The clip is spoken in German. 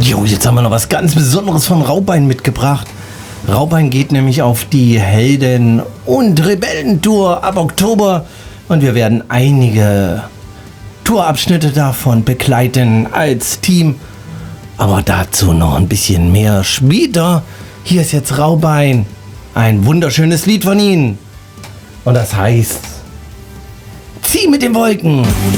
Jo, jetzt haben wir noch was ganz Besonderes von Raubein mitgebracht. Raubein geht nämlich auf die Helden- und Rebellentour ab Oktober und wir werden einige Tourabschnitte davon begleiten als Team. Aber dazu noch ein bisschen mehr später. Hier ist jetzt Raubein. Ein wunderschönes Lied von ihnen. Und das heißt: Zieh mit den Wolken.